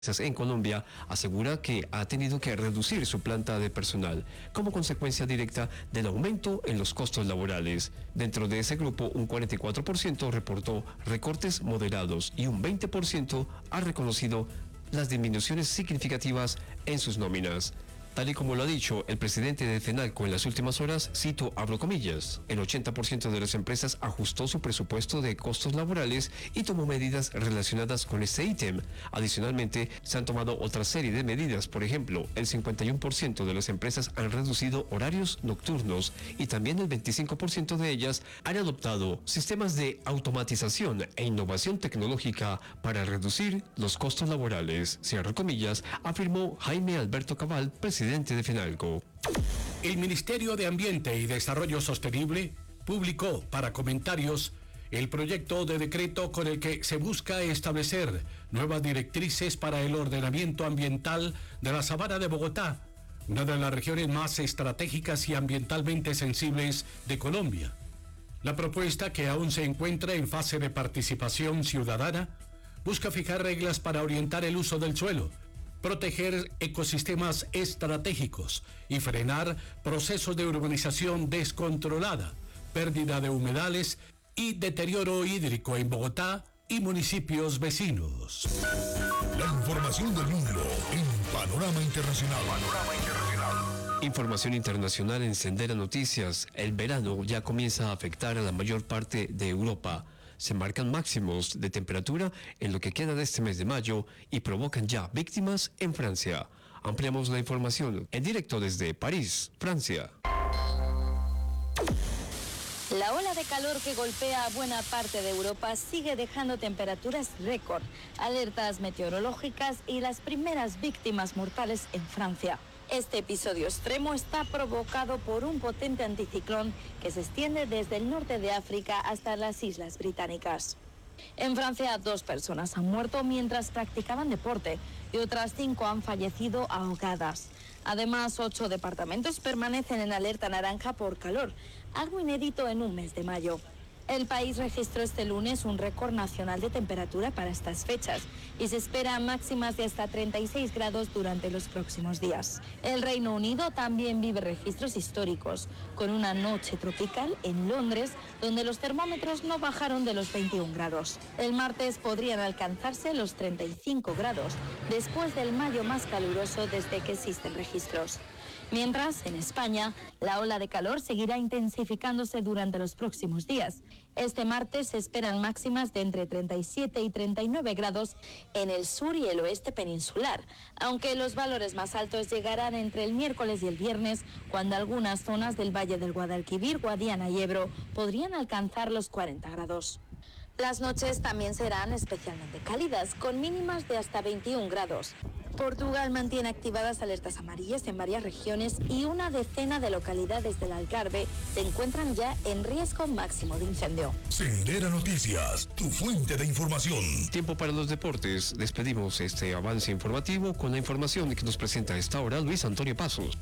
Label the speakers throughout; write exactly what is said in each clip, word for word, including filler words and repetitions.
Speaker 1: en Colombia asegura que ha tenido que reducir su planta de personal como consecuencia directa del aumento en los costos laborales. Dentro de ese grupo, un cuarenta y cuatro por ciento reportó recortes moderados y un veinte por ciento ha reconocido las disminuciones significativas en sus nóminas. Tal y como lo ha dicho el presidente de FENALCO en las últimas horas, cito, abro comillas, el ochenta por ciento de las empresas ajustó su presupuesto de costos laborales y tomó medidas relacionadas con este ítem. Adicionalmente, se han tomado otra serie de medidas. Por ejemplo, el cincuenta y uno por ciento de las empresas han reducido horarios nocturnos y también el veinticinco por ciento de ellas han adoptado sistemas de automatización e innovación tecnológica para reducir los costos laborales, cierro comillas, afirmó Jaime Alberto Cabal, presidente presidente de FENALCO.
Speaker 2: El Ministerio de Ambiente y Desarrollo Sostenible publicó para comentarios el proyecto de decreto con el que se busca establecer nuevas directrices para el ordenamiento ambiental de la Sabana de Bogotá, una de las regiones más estratégicas y ambientalmente sensibles de Colombia. La propuesta, que aún se encuentra en fase de participación ciudadana, busca fijar reglas para orientar el uso del suelo, proteger ecosistemas estratégicos y frenar procesos de urbanización descontrolada, pérdida de humedales y deterioro hídrico en Bogotá y municipios vecinos.
Speaker 3: La información del mundo en Panorama Internacional. Panorama Internacional.
Speaker 1: Información internacional en Sendera Noticias. El verano ya comienza a afectar a la mayor parte de Europa. Se marcan máximos de temperatura en lo que queda de este mes de mayo y provocan ya víctimas en Francia. Ampliamos la información en directo desde París, Francia.
Speaker 4: La ola de calor que golpea a buena parte de Europa sigue dejando temperaturas récord, alertas meteorológicas y las primeras víctimas mortales en Francia. Este episodio extremo está provocado por un potente anticiclón que se extiende desde el norte de África hasta las Islas Británicas. En Francia, dos personas han muerto mientras practicaban deporte y otras cinco han fallecido ahogadas. Además, ocho departamentos permanecen en alerta naranja por calor, algo inédito en un mes de mayo. El país registró este lunes un récord nacional de temperatura para estas fechas y se espera máximas de hasta treinta y seis grados durante los próximos días. El Reino Unido también vive registros históricos, con una noche tropical en Londres, donde los termómetros no bajaron de los veintiún grados. El martes podrían alcanzarse los treinta y cinco grados, después del mayo más caluroso desde que existen registros. Mientras, en España, la ola de calor seguirá intensificándose durante los próximos días. Este martes se esperan máximas de entre treinta y siete y treinta y nueve grados en el sur y el oeste peninsular, aunque los valores más altos llegarán entre el miércoles y el viernes, cuando algunas zonas del Valle del Guadalquivir, Guadiana y Ebro podrían alcanzar los cuarenta grados. Las noches también serán especialmente cálidas, con mínimas de hasta veintiún grados. Portugal mantiene activadas alertas amarillas en varias regiones y una decena de localidades del Algarve se encuentran ya en riesgo máximo de incendio.
Speaker 3: Sendera Noticias, tu fuente de información.
Speaker 1: Tiempo para los deportes. Despedimos este avance informativo con la información que nos presenta a esta hora Luis Antonio Pasos.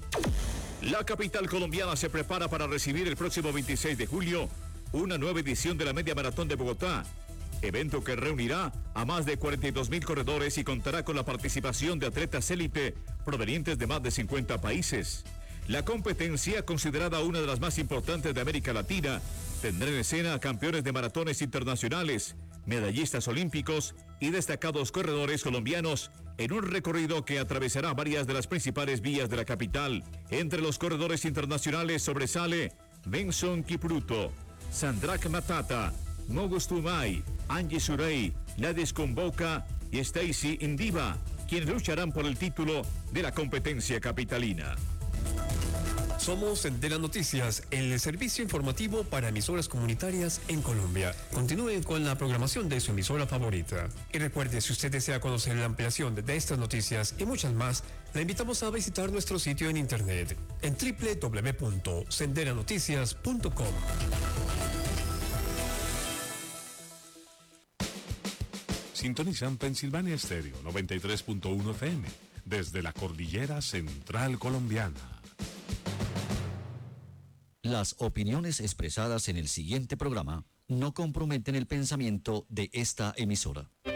Speaker 5: La capital colombiana se prepara para recibir el próximo veintiséis de julio una nueva edición de la Media Maratón de Bogotá, evento que reunirá a más de cuarenta y dos mil corredores y contará con la participación de atletas élite provenientes de más de cincuenta países. La competencia, considerada una de las más importantes de América Latina, tendrá en escena a campeones de maratones internacionales, medallistas olímpicos y destacados corredores colombianos en un recorrido que atravesará varias de las principales vías de la capital. Entre los corredores internacionales sobresale Benson Kipruto, Sandrak Matata, Mogus Tumay, Angie Surey, Ladis Convoca y Stacy Indiva, quienes lucharán por el título de la competencia capitalina.
Speaker 1: Somos de las noticias, el servicio informativo para emisoras comunitarias en Colombia. Continúen con la programación de su emisora favorita. Y recuerde, si usted desea conocer la ampliación de estas noticias y muchas más, la invitamos a visitar nuestro sitio en internet en doble u doble u doble u punto sendera noticias punto com.
Speaker 6: Sintonizan Pensilvania Estéreo noventa y tres punto uno F M desde la cordillera central colombiana.
Speaker 7: Las opiniones expresadas en el siguiente programa no comprometen el pensamiento de esta emisora.